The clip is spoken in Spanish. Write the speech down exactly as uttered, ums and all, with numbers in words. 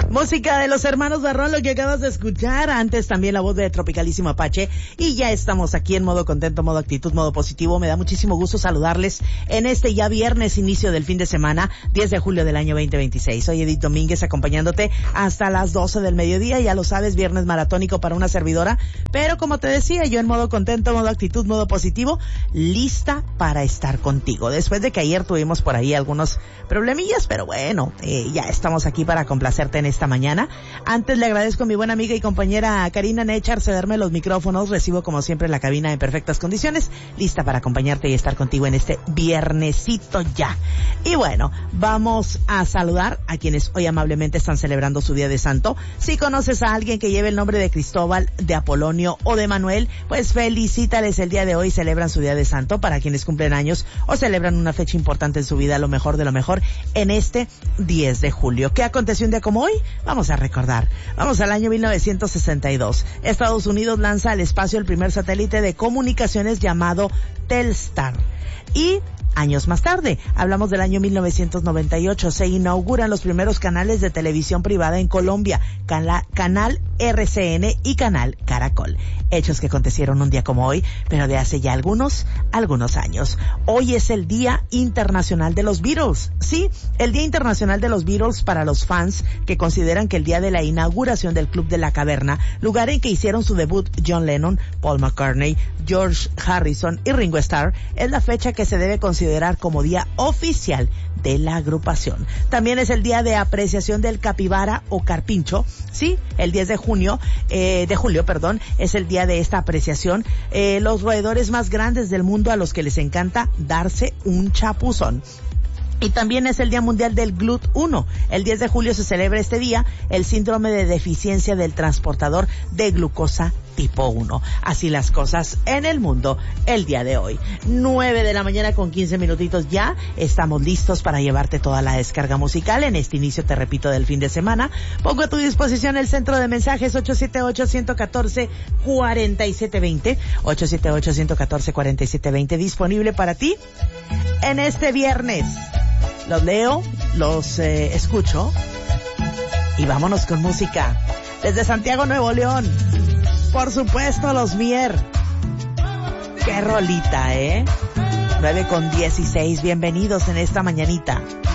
Música de los hermanos Barrón, lo que acabas de escuchar. Antes también la voz de Tropicalísimo Apache. Y ya estamos aquí en modo contento, modo actitud, modo positivo. Me da muchísimo gusto saludarles en este ya viernes, inicio del fin de semana, diez de julio del año veinte veintiséis. Soy Edith Domínguez acompañándote hasta las doce del mediodía. Ya lo sabes, viernes maratónico para una servidora. Pero como te decía, yo en modo contento, modo actitud, modo positivo, lista para estar contigo. Después de que ayer tuvimos por ahí algunos problemillas, pero bueno, eh, ya estamos aquí para complacerte en esta mañana. Antes le agradezco a mi buena amiga y compañera Karina Nechar cederme los micrófonos. Recibo como siempre la cabina en perfectas condiciones, lista para acompañarte y estar contigo en este viernesito ya. Y bueno, vamos a saludar a quienes hoy amablemente están celebrando su día de santo. Si conoces a alguien que lleve el nombre de Cristóbal, de Apolonio o de Manuel, pues felicítales el día de hoy. Celebran su día de santo. Para quienes cumplen años o celebran una fecha importante en su vida, lo mejor de lo mejor en este diez de julio. ¿Qué aconteció un día como hoy? Vamos a recordar. Vamos al año mil novecientos sesenta y dos. Estados Unidos lanza al espacio el primer satélite de comunicaciones llamado Telstar. Y años más tarde, hablamos del año mil novecientos noventa y ocho, se inauguran los primeros canales de televisión privada en Colombia, Cana- Canal R C N y Canal Caracol. Hechos que acontecieron un día como hoy, pero de hace ya algunos, algunos años. Hoy es el Día Internacional de los Beatles. Sí, el Día Internacional de los Beatles para los fans que consideran que el día de la inauguración del Club de la Caverna, lugar en que hicieron su debut John Lennon, Paul McCartney, George Harrison y Ringo Starr, es la fecha que se debe considerar como día oficial de la agrupación. También es el día de apreciación del capibara o carpincho. Sí, el diez de junio, eh, de julio, perdón, es el día de esta apreciación. Eh, los roedores más grandes del mundo a los que les encanta darse un chapuzón. Y también es el Día Mundial del G L U T uno. El diez de julio se celebra este día el síndrome de deficiencia del transportador de glucosa tipo uno. Así las cosas en el mundo el día de hoy. nueve de la mañana con quince minutitos ya. Estamos listos para llevarte toda la descarga musical en este inicio, te repito, del fin de semana. Pongo a tu disposición el centro de mensajes ocho siete ocho, uno uno cuatro, cuatro siete dos cero. ocho siete ocho, uno uno cuatro, cuatro siete dos cero disponible para ti en este viernes. Los leo, los eh, escucho y vámonos con música. Desde Santiago, Nuevo León, por supuesto, los Mier. Qué rolita, ¿eh? nueve con dieciséis, bienvenidos en esta mañanita.